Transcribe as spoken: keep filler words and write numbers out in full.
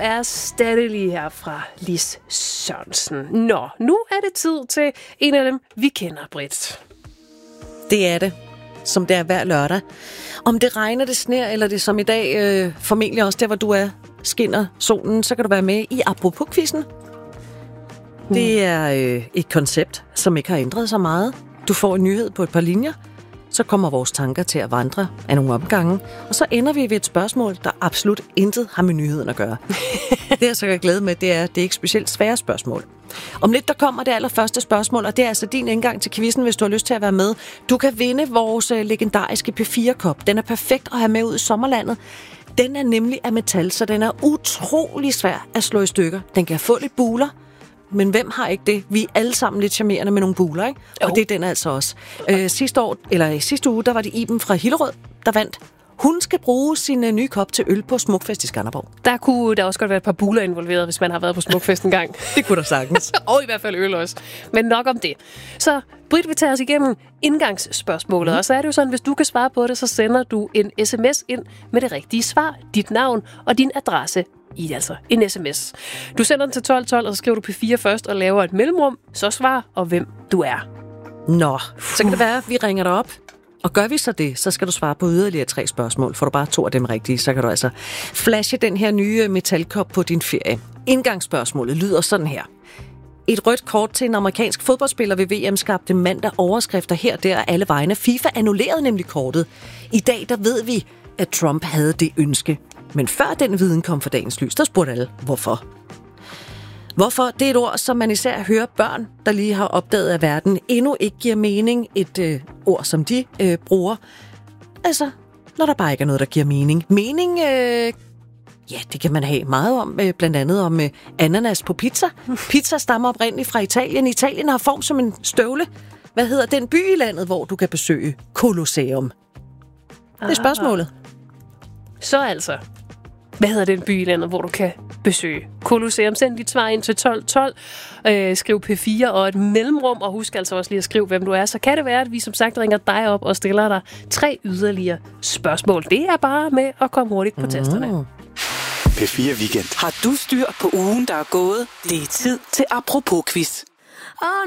er stadig lige her fra Lis Sørensen. Nå, nu er det tid til en af dem, vi kender, Britt. Det er det, som det er hver lørdag. Om det regner, det sner, eller det som i dag, øh, formentlig også der, hvor du er, skinner solen, så kan du være med i Apropos-quizzen. Mm. Det er øh, et koncept, som ikke har ændret sig meget. Du får en nyhed på et par linjer, så kommer vores tanker til at vandre af nogle omgange, og så ender vi ved et spørgsmål, der absolut intet har med nyheden at gøre. Det jeg så kan glæde med, det er, det er ikke specielt svære spørgsmål. Om lidt, der kommer det allerførste spørgsmål, og det er altså din indgang til quizzen, hvis du har lyst til at være med. Du kan vinde vores øh, legendariske P fire kop. Den er perfekt at have med ud i sommerlandet. Den er nemlig af metal, så den er utrolig svær at slå i stykker. Den kan få lidt buler, men hvem har ikke det? Vi er alle sammen lidt charmerende med nogle buler, ikke? Og oh. det er den altså også. Øh, sidste år, eller sidste uge, der var det Iben fra Hillerød, der vandt. Hun skal bruge sin uh, nye kop til øl på Smukfest i Skanderborg. Der kunne der også godt være et par buler involveret, hvis man har været på Smukfest en gang. Det kunne der sagtens. Og i hvert fald øl også. Men nok om det. Så Britt vil tage os igennem indgangsspørgsmålet. Mm. Og så er det jo sådan, hvis du kan svare på det, så sender du en sms ind med det rigtige svar, dit navn og din adresse i altså en sms. Du sender den til tolv tolv, og så skriver du P fire først og laver et mellemrum, så svar og hvem du er. Nå, så kan det være, at vi ringer dig op. Og gør vi så det, så skal du svare på yderligere tre spørgsmål. Får du bare to af dem rigtige, så kan du altså flashe den her nye metalkop på din ferie. Indgangsspørgsmålet lyder sådan her. Et rødt kort til en amerikansk fodboldspiller ved V M skabte mandag overskrifter her, der alle vegne. FIFA annullerede nemlig kortet. I dag, der ved vi, at Trump havde det ønske. Men før den viden kom for dagens lys, der spurgte alle, hvorfor? Hvorfor? Det er et ord, som man især hører børn, der lige har opdaget, at verden endnu ikke giver mening. Et øh, ord, som de øh, bruger. Altså, når der bare ikke er noget, der giver mening. Mening, øh, ja, det kan man have meget om. Øh, blandt andet om øh, ananas på pizza. Pizza stammer oprindeligt fra Italien. Italien har form som en støvle. Hvad hedder den by i landet, hvor du kan besøge Colosseum? Det er spørgsmålet. Så altså, hvad hedder den by i landet, hvor du kan besøge Colosseum? Send dit svar ind til tolv tolv, øh, skriv P fire og et mellemrum, og husk altså også lige at skrive, hvem du er. Så kan det være, at vi som sagt ringer dig op og stiller dig tre yderligere spørgsmål. Det er bare med at komme hurtigt på mm. tasterne. P fire Weekend. Har du styr på ugen, der er gået? Det er tid til Apropos-quiz.